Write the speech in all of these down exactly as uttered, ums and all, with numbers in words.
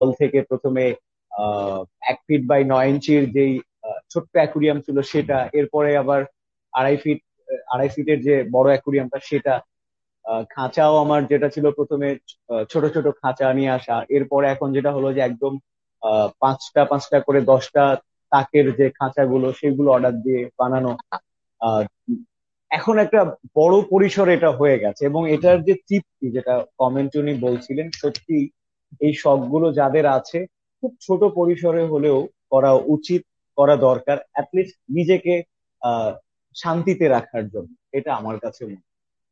থেকে প্রথমে আহ এক ফিট বাই নয় ইঞ্চির যেই আহ, ছোট্ট অ্যাকুরিয়াম ছিল সেটা, এরপরে আবার আড়াই ফিট আড়াই ফিটের যে বড় অ্যাকুরিয়ামটা সেটা, আহ, খাঁচাও আমার যেটা ছিল প্রথমে আহ, ছোট ছোট খাঁচা নিয়ে আসা, এরপরে এখন যেটা হলো যে একদম আহ, পাঁচটা পাঁচটা করে দশটা তাকের যে খাঁচাগুলো সেগুলো অর্ডার দিয়ে বানানো। আহ, এখন একটা বড় পরিসরে এটা হয়ে গেছে, এবং এটার যে তৃপ্তি, যেটা কমেন্ট উনি বলছিলেন, সত্যি এই শখগুলো যাদের আছে খুব ছোট পরিসরে হলেও করা উচিত, করা দরকার, অ্যাটলিস্ট নিজেকে আহ শান্তিতে রাখার জন্য। এটা আমার কাছে মনে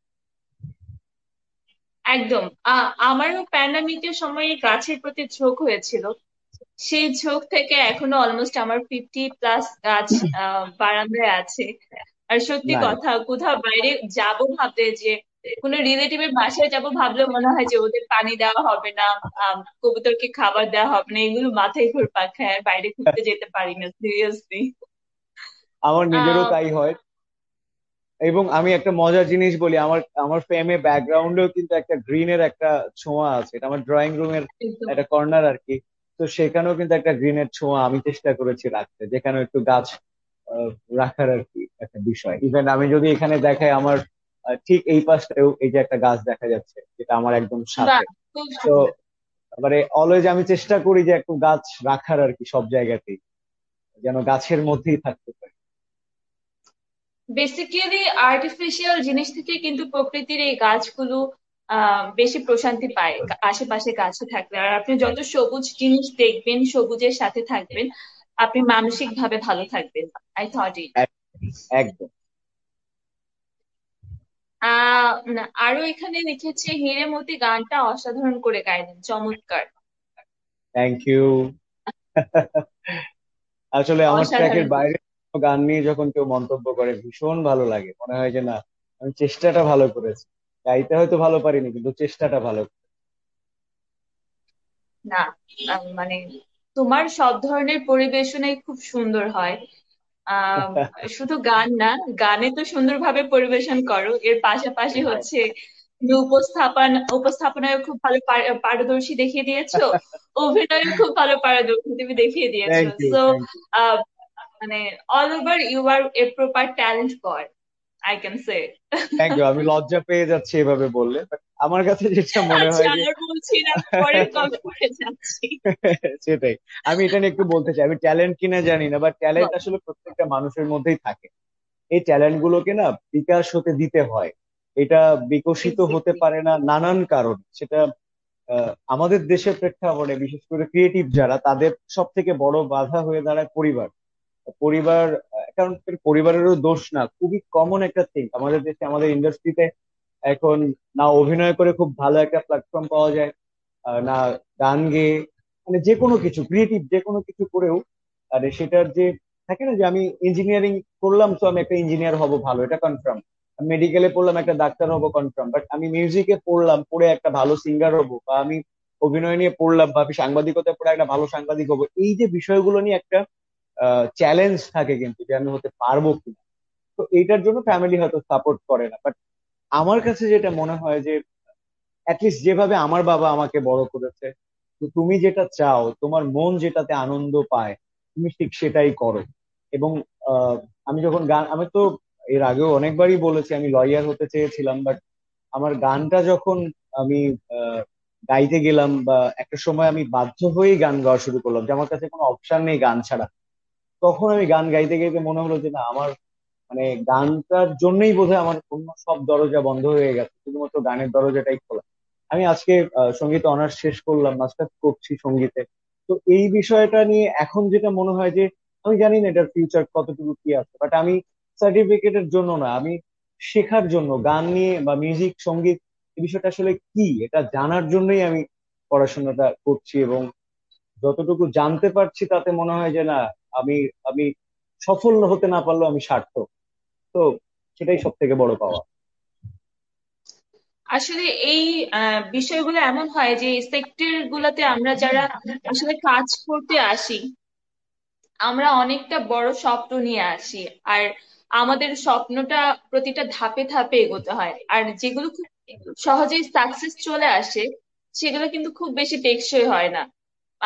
একদম। আ- আমারও প্যান্ডামিকের সময় গাছের প্রতি ঝোঁক হয়েছিল। সেই ঝোঁক থেকে এখনো অলমোস্ট আমার ফিফটি প্লাস গাছ আহ, বারান্দায় আছে। আর সত্যি নাই। কথা, কোথাও বাইরে যাব ভাবলে, যে কোনো রিলেটিভের বাসায় যাব ভাবলেও মনে হয় যে ওদের পানি দেওয়া হবে না, আম, কবুতরকে খাবার দেওয়া হবে না, এগুলো মাথায় ঘুরপাক খায়, আর বাইরে ঘুরতে যেতে পারি না সিরিয়াসলি। আমার নিজেরও আহ তাই হয়। এবং আমি একটা মজার জিনিস বলি, আমার আমার ফ্রেমে ব্যাকগ্রাউন্ডেও কিন্তু একটা গ্রিনের একটা ছোঁয়া আছে, এটা আমার ড্রয়িং রুমের একদম। একটা কর্নার আর কি। তো সেখানেও কিন্তু একটা গ্রিনের ছোঁয়া আমি চেষ্টা করেছি রাখতে, যেখানে একটু গাছ আহ, রাখার আর কি একটা বিষয়। ইভেন আমি যদি এখানে দেখাই, আমার আহ, ঠিক এই পাশটাও এই যে একটা গাছ দেখা যাচ্ছে, যেটা আমার একদম সাথে। বাহ, খুব তো সুন্দর। মানে অলওয়েজ আমি চেষ্টা করি যে একটু গাছ রাখার আর কি সব জায়গাতেই, যেন গাছের মধ্যেই থাকতে পারি। বেসিক্যালি আর্টিফিশিয়াল জিনিস থেকে কিন্তু প্রকৃতির এই গাছগুলো আহ বেশি প্রশান্তি পায় আশেপাশে গাছে থাকলে। আর আপনি যত সবুজ জিনিস দেখবেন, সবুজের সাথে থাকবেন, আপনি মানসিক ভাবে ভালো থাকবেন। I thought it. এক- একদম। আহ না, আরো এখানে লিখেছে হীরেমতি গানটা অসাধারণ করে গাইলেন, চমৎকার। Thank you. আসলে আমার ট্র্যাকের অসাধারণ। বাইরে কোনো গান নিয়ে যখন কেউ মন্তব্য করে ভীষণ ভালো লাগে, মনে হয় যে না, আমি চেষ্টাটা ভালো করেছি। গাইতে হয়তো ভালো পারিনি, কিন্তু চেষ্টাটা ভালো। না, আহ, মানে তোমার সব ধরনের পরিবেশনাই খুব সুন্দর হয়। আহ শুধু গান না, গানে তো সুন্দরভাবে পরিবেশন করো, এর পাশাপাশি হচ্ছে তুমি উপস্থাপন উপস্থাপনায় খুব ভালো পার- পারদর্শী দেখিয়ে দিয়েছো। অভিনয়ে খুব ভালো পারদর্শী তুমি দেখিয়ে দিয়েছো। Thank you, so thank you. মানে all over you R a proper talent boy, I can say. Thank you, আমি লজ্জা পেয়ে যাচ্ছি এভাবে বললে, বাট আমার কাছে যেটা মনে আচ্ছা, হয় যে আর বলছি না, পরের কমেন্টে যাচ্ছি। সেটাই, আমি এটা নিয়ে একটু বলতে চাই। আমি ট্যালেন্ট কিনা জানি না, বাট ট্যালেন্ট আসলে প্রত্যেকটা মানুষের মধ্যেই থাকে। এই ট্যালেন্ট গুলোকে না বিকাশ হতে দিতে হয়। এটা বিকশিত হতে এক্স্যাক্টলি। পারে না নানান কারণ, সেটা আহ, আমাদের দেশের প্রেক্ষাপটে বিশেষ করে ক্রিয়েটিভ যারা, তাদের সব থেকে বড় বাধা হয়ে দাঁড়ায় পরিবার। পরিবার, আহ, কারণ পরিবারেরও দোষ না, খুবই কমন একটা থিং আমাদের দেশে, আমাদের ইন্ডাস্ট্রিতে এখন। না অভিনয় করে খুব ভালো একটা প্ল্যাটফর্ম পাওয়া যায়, আহ, না গান গেয়ে, মানে যে কোনো কিছু ক্রিয়েটিভ যে কোনো কিছু করেও, আর সেটার যে থাকে না যে আমি ইঞ্জিনিয়ারিং করলাম তো আমি একটা ইঞ্জিনিয়ার হব ভালো, এটা কনফার্ম। মেডিকেলে পড়লাম একটা ডাক্তার হব কনফার্ম, বাট আমি মিউজিকে পড়লাম পড়ে একটা ভালো সিঙ্গার হব, বা আমি অভিনয় নিয়ে পড়লাম বা আমি সাংবাদিকতা পড়ে একটা ভালো সাংবাদিক হব, এই যে বিষয়গুলো নিয়ে একটা চ্যালেঞ্জ থাকে কিন্তু, যে আমি হতে পারবো কিনা। তো এইটার জন্য ফ্যামিলি হয়তো সাপোর্ট করে না, বাট আমার কাছে যেটা মনে হয় যে অ্যাটলিস্ট যেভাবে আমার বাবা আমাকে বড় করেছে, তো তুমি যেটা চাও, তোমার মন যেটাতে আনন্দ পায়, তুমি ঠিক সেটাই করো। এবং আহ, আমি যখন গান, আমি তো এর আগেও অনেকবারই বলেছি আমি লয়ার হতে চেয়েছিলাম, বাট আমার গানটা যখন আমি আহ, গাইতে গেলাম, বা একটা সময় আমি বাধ্য হয়েই গান গাওয়া শুরু করলাম, যে আমার কাছে কোনো অপশন নেই গান ছাড়া, তখন আমি গান গাইতে গাইতে মনে হলো যে না, আমার মানে গানটার জন্যই বোধহয় আমার অন্য সব দরজা বন্ধ হয়ে গেছে, শুধুমাত্র গানের দরজাটাই খোলা। আমি আজকে আহ, সঙ্গীতে অনার্স শেষ করলাম, মাস্টার্স করছি সঙ্গীতে। তো এই বিষয়টা নিয়ে এখন যেটা মনে হয় যে আমি জানি না এটার ফিউচার কতটুকু কি আছে, বাট আমি সার্টিফিকেটের জন্য না, আমি শেখার জন্য গান নিয়ে বা মিউজিক সঙ্গীত এই বিষয়টা আসলে কি, এটা জানার জন্যই আমি পড়াশোনাটা করছি। এবং যতটুকু জানতে পারছি তাতে মনে হয় যে না, আমি আমি সফল হতে না পারলেও আমি সার্থক। তো সেটাই সব থেকে বড় পাওয়া। আসলে এই আহ, বিষয়গুলো এমন হয় যে সেক্টর গুলাতে আমরা যারা আসলে কাজ করতে আসি, আমরা অনেকটা বড় স্বপ্ন নিয়ে আসি। আর আমাদের স্বপ্নটা প্রতিটা ধাপে ধাপে এগোতে হয়, আর যেগুলো খুব সহজেই সাকসেস চলে আসে সেগুলো কিন্তু খুব বেশি টেকসই হয় না।